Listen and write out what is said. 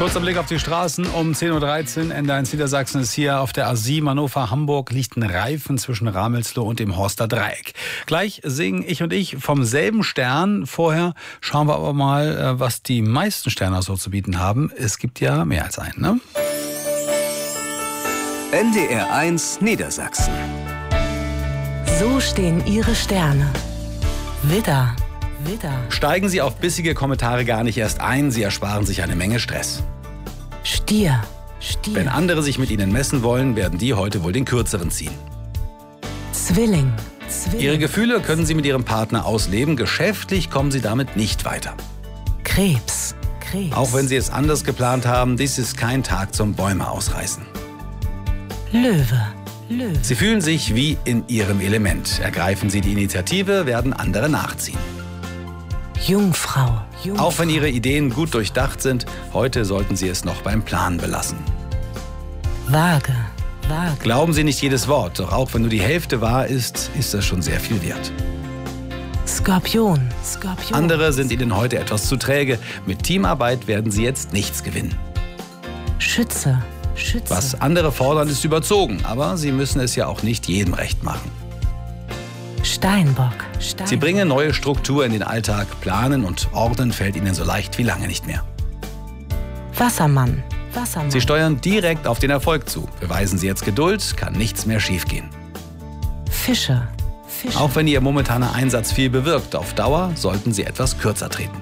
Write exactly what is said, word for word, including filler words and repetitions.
Kurzer Blick auf die Straßen um zehn Uhr dreizehn. Ende eins Niedersachsen ist hier auf der A sieben Hannover-Hamburg liegt ein Reifen zwischen Ramelsloh und dem Horster Dreieck. Gleich singen ich und ich vom selben Stern. Vorher schauen wir aber mal, was die meisten Sterne so zu bieten haben. Es gibt ja mehr als einen, ne? N D R eins Niedersachsen. So stehen Ihre Sterne. Widder. Widder. Steigen Sie auf bissige Kommentare gar nicht erst ein. Sie ersparen sich eine Menge Stress. Stier. Stier. Wenn andere sich mit Ihnen messen wollen, werden die heute wohl den kürzeren ziehen. Zwilling. Zwilling. Ihre Gefühle können Sie mit Ihrem Partner ausleben. Geschäftlich kommen Sie damit nicht weiter. Krebs. Krebs. Auch wenn Sie es anders geplant haben, dies ist kein Tag zum Bäume ausreißen. Löwe. Löwe. Sie fühlen sich wie in Ihrem Element. Ergreifen Sie die Initiative, werden andere nachziehen. Jungfrau. Jungfrau. Auch wenn Ihre Ideen gut durchdacht sind, heute sollten Sie es noch beim Plan belassen. Waage. Waage. Glauben Sie nicht jedes Wort, doch auch wenn nur die Hälfte wahr ist, ist das schon sehr viel wert. Skorpion. Skorpion. Andere sind Ihnen heute etwas zu träge. Mit Teamarbeit werden Sie jetzt nichts gewinnen. Schütze. Schütze. Was andere fordern, ist überzogen, aber Sie müssen es ja auch nicht jedem recht machen. Steinbock. Steinbock. Sie bringen neue Struktur in den Alltag. Planen und Ordnen fällt Ihnen so leicht wie lange nicht mehr. Wassermann. Wassermann. Sie steuern direkt auf den Erfolg zu. Beweisen Sie jetzt Geduld, kann nichts mehr schiefgehen. Fische. Fische. Auch wenn Ihr momentaner Einsatz viel bewirkt, auf Dauer sollten Sie etwas kürzer treten.